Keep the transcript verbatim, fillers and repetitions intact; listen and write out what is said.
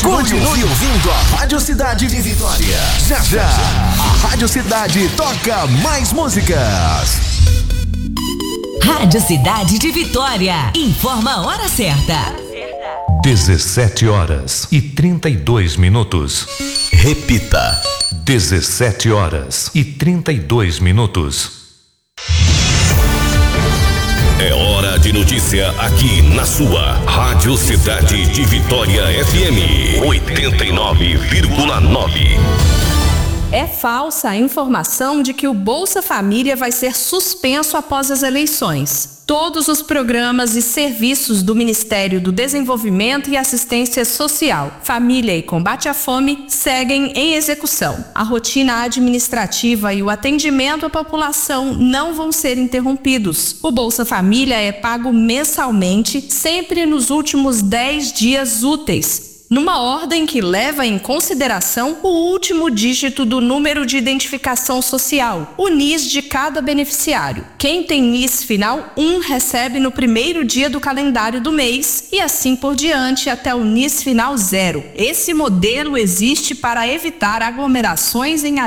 Continue ouvindo a Rádio Cidade de Vitória. Já já, a Rádio Cidade toca mais músicas. Rádio Cidade de Vitória. Informa a hora certa. dezessete horas e trinta e dois minutos. Repita. dezessete horas e trinta e dois minutos. É hora de notícia aqui na sua Rádio Cidade de Vitória F M oitenta e nove vírgula nove. É falsa a informação de que o Bolsa Família vai ser suspenso após as eleições. Todos os programas e serviços do Ministério do Desenvolvimento e Assistência Social, Família e Combate à Fome seguem em execução. A rotina administrativa e o atendimento à população não vão ser interrompidos. O Bolsa Família é pago mensalmente, sempre nos últimos dez dias úteis, numa ordem que leva em consideração o último dígito do número de identificação social, o N I S de cada beneficiário. Quem tem N I S final um recebe no primeiro dia do calendário do mês e assim por diante até o N I S final zero. Esse modelo existe para evitar aglomerações em